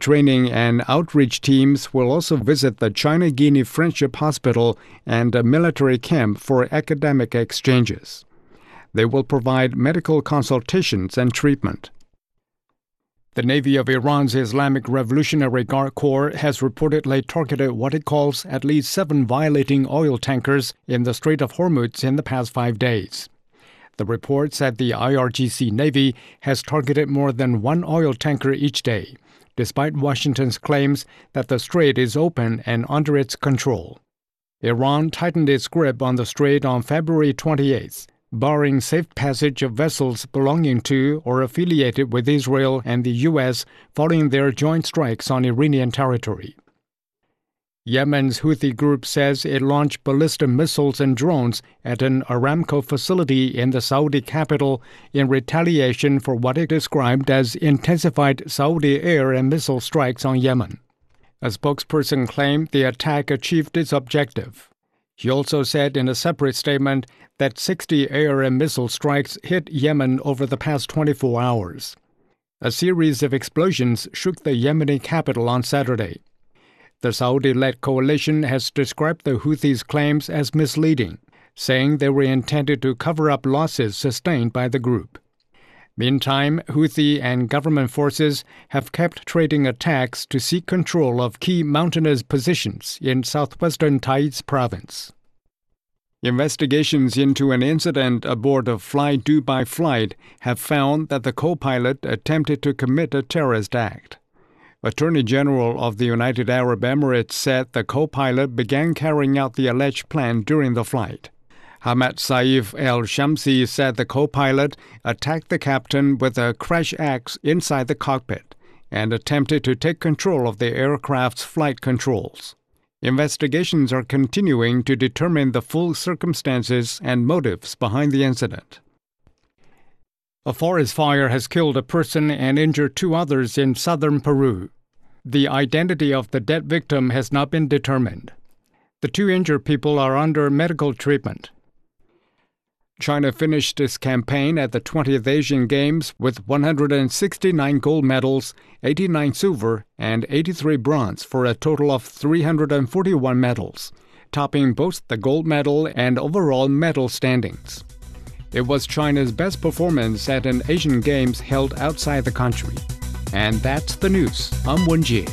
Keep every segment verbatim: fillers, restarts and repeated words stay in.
training and outreach teams will also visit the China-Guinea Friendship Hospital and a military camp for academic exchanges. They will provide medical consultations and treatment. The Navy of Iran's Islamic Revolutionary Guard Corps has reportedly targeted what it calls at least seven violating oil tankers in the Strait of Hormuz in the past five days. The report said the I R G C Navy has targeted more than one oil tanker each day, despite Washington's claims that the strait is open and under its control. Iran tightened its grip on the strait on February twenty-eighth, barring safe passage of vessels belonging to or affiliated with Israel and the U S following their joint strikes on Iranian territory. Yemen's Houthi group says it launched ballistic missiles and drones at an Aramco facility in the Saudi capital in retaliation for what it described as intensified Saudi air and missile strikes on Yemen. A spokesperson claimed the attack achieved its objective. He also said in a separate statement that sixty air and missile strikes hit Yemen over the past twenty-four hours. A series of explosions shook the Yemeni capital on Saturday. The Saudi-led coalition has described the Houthis' claims as misleading, saying they were intended to cover up losses sustained by the group. Meantime, Houthi and government forces have kept trading attacks to seek control of key mountainous positions in southwestern Taiz province. Investigations into an incident aboard a Fly Dubai flight have found that the co-pilot attempted to commit a terrorist act. Attorney General of the United Arab Emirates said the co-pilot began carrying out the alleged plan during the flight. Hamad Saif El-Shamsi said the co-pilot attacked the captain with a crash axe inside the cockpit and attempted to take control of the aircraft's flight controls. Investigations are continuing to determine the full circumstances and motives behind the incident. A forest fire has killed a person and injured two others in southern Peru. The identity of the dead victim has not been determined. The two injured people are under medical treatment. China finished its campaign at the twentieth Asian Games with one hundred sixty-nine gold medals, eighty-nine silver, and eighty-three bronze for a total of three hundred forty-one medals, topping both the gold medal and overall medal standings. It was China's best performance at an Asian Games held outside the country. And that's the news. I'm Wen Jie.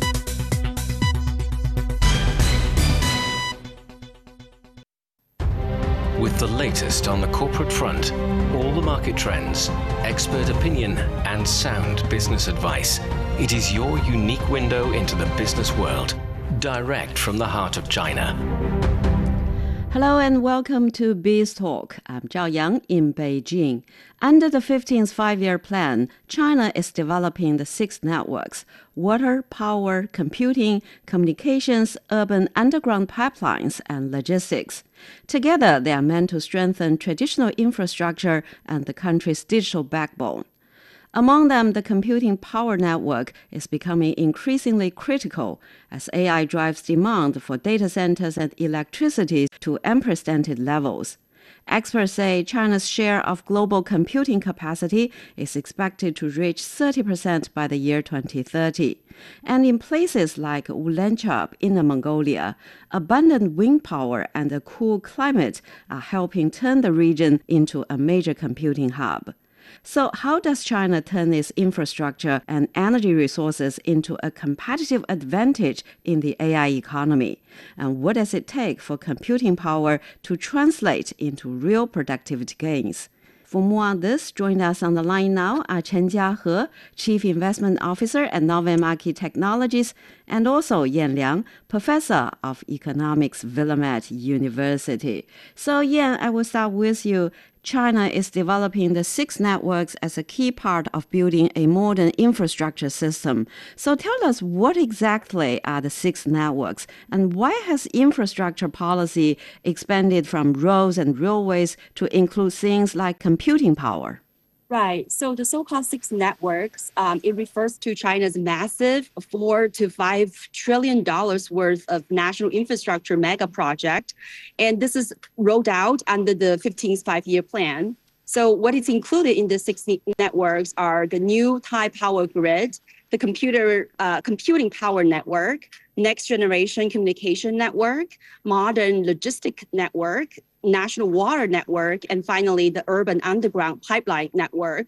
With the latest on the corporate front, all the market trends, expert opinion, and sound business advice, it is your unique window into the business world, direct from the heart of China. Hello and welcome to Biz Talk. I'm Zhao Yang in Beijing. Under the fifteenth Five-Year Plan, China is developing the six networks: water, power, computing, communications, urban underground pipelines, and logistics. Together, they are meant to strengthen traditional infrastructure and the country's digital backbone. Among them, the computing power network is becoming increasingly critical as A I drives demand for data centers and electricity to unprecedented levels. Experts say China's share of global computing capacity is expected to reach thirty percent by the year twenty thirty. And in places like Ulanqab in Mongolia, abundant wind power and a cool climate are helping turn the region into a major computing hub. So how does China turn its infrastructure and energy resources into a competitive advantage in the A I economy? And what does it take for computing power to translate into real productivity gains? For more on this, join us on the line now are Chen Jiahe, Chief Investment Officer at Novum Market Technologies, and also Yan Liang, Professor of Economics, Willamette University. So Yan, I will start with you. China is developing the six networks as a key part of building a modern infrastructure system. So tell us, what exactly are the six networks, and why has infrastructure policy expanded from roads and railways to include things like computing power? Right. So the so-called six networks, um, it refers to China's massive four to five trillion dollars worth of national infrastructure mega project. And this is rolled out under the fifteenth Five-Year Plan. So what is included in the six networks are the new Thai power grid, the computer uh, computing power network, next generation communication network, modern logistic network, national water network, and finally the urban underground pipeline network.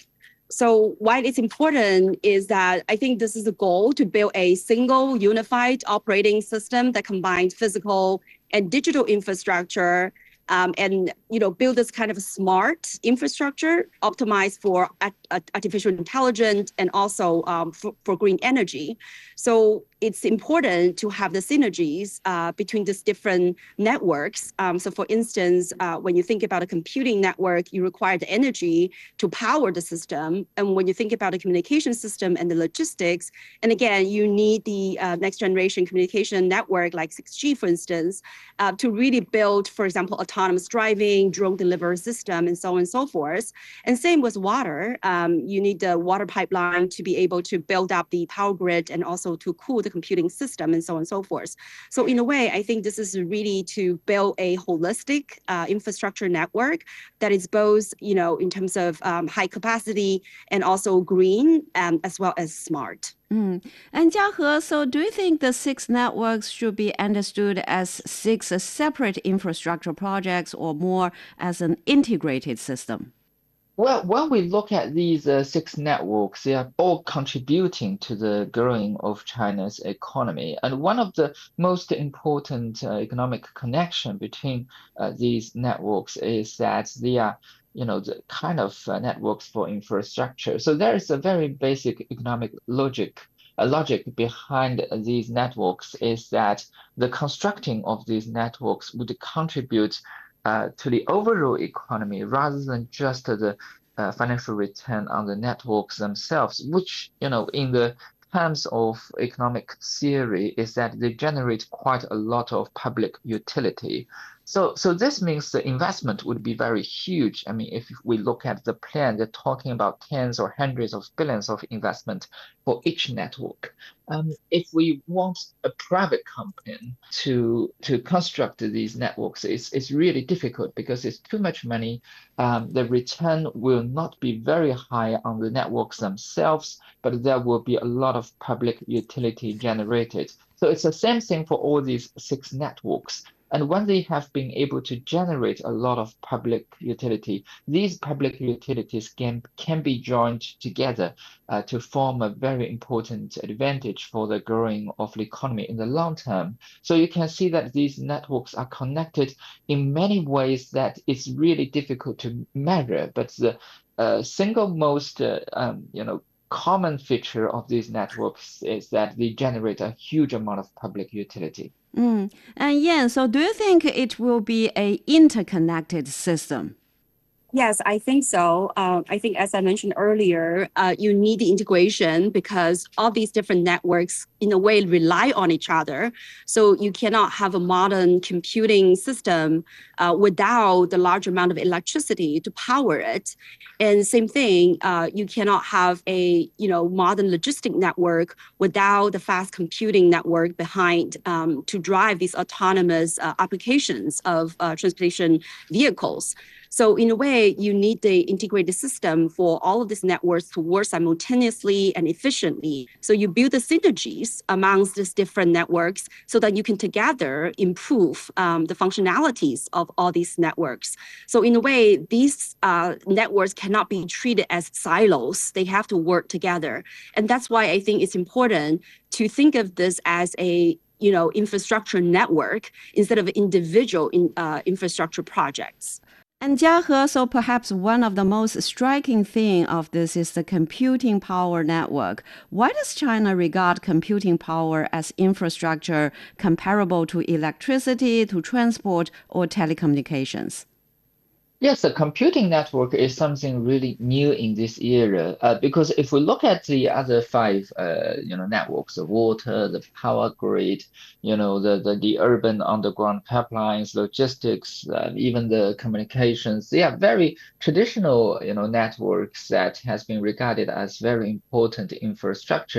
So why it's important is that I think this is the goal, to build a single unified operating system that combines physical and digital infrastructure, um, and you know, build this kind of smart infrastructure optimized for at, at artificial intelligence and also um, for, for green energy. So it's important to have the synergies uh, between these different networks. Um, so for instance, uh, when you think about a computing network, you require the energy to power the system. And when you think about a communication system and the logistics, and again, you need the uh, next generation communication network like six G, for instance, uh, to really build, for example, autonomous driving, drone delivery system, and so on and so forth. And same with water. Um, you need the water pipeline to be able to build up the power grid and also to cool the computing system and so on and so forth. So in a way, I think this is really to build a holistic uh, infrastructure network that is both, you know, in terms of um, high capacity and also green, um, as well as smart. Mm. And Jiahe, so do you think the six networks should be understood as six separate infrastructure projects or more as an integrated system? Well, when we look at these uh, six networks, they are all contributing to the growing of China's economy. And one of the most important uh, economic connection between uh, these networks is that they are, you know, the kind of uh, networks for infrastructure. So there is a very basic economic logic. A logic behind these networks is that the constructing of these networks would contribute Uh, to the overall economy rather than just the uh, financial return on the networks themselves, which, you know, in the terms of economic theory is that they generate quite a lot of public utility. So, so this means the investment would be very huge. I mean, if we look at the plan, they're talking about tens or hundreds of billions of investment for each network. Um, if we want a private company to to construct these networks, it's, it's really difficult because it's too much money. Um, the return will not be very high on the networks themselves, but there will be a lot of public utility generated. So it's the same thing for all these six networks. And when they have been able to generate a lot of public utility, these public utilities can, can be joined together uh, to form a very important advantage for the growing of the economy in the long term. So you can see that these networks are connected in many ways that it's really difficult to measure. But the uh, single most, uh, um, you know, common feature of these networks is that they generate a huge amount of public utility. Mm. And Yan, so do you think it will be an interconnected system? Yes, I think so. Uh, I think, as I mentioned earlier, uh, you need the integration because all these different networks, in a way, rely on each other. So you cannot have a modern computing system uh, without the large amount of electricity to power it. And same thing, uh, you cannot have a you know modern logistic network without the fast computing network behind um, to drive these autonomous uh, applications of uh, transportation vehicles. So in a way, you need the integrated system for all of these networks to work simultaneously and efficiently. So you build the synergies amongst these different networks so that you can together improve um, the functionalities of all these networks. So in a way, these uh, networks cannot be treated as silos. They have to work together. And that's why I think it's important to think of this as a you know, infrastructure network instead of individual in, uh, infrastructure projects. And Jiahe, so perhaps one of the most striking thing of this is the computing power network. Why does China regard computing power as infrastructure comparable to electricity, to transport, or telecommunications? Yes, the computing network is something really new in this era uh, because if we look at the other five, uh, you know, networks, the water, the power grid, you know, the the, the urban underground pipelines, logistics, uh, even the communications, they are very traditional, you know, networks that has been regarded as very important infrastructure.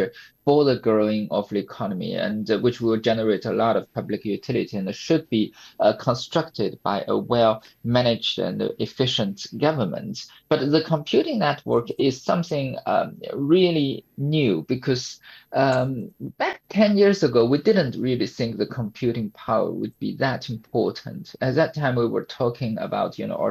for the growing of the economy, and uh, which will generate a lot of public utility and should be uh, constructed by a well-managed and efficient government. But the computing network is something um, really new, because um, back ten years ago, we didn't really think the computing power would be that important. At that time, we were talking about, you know,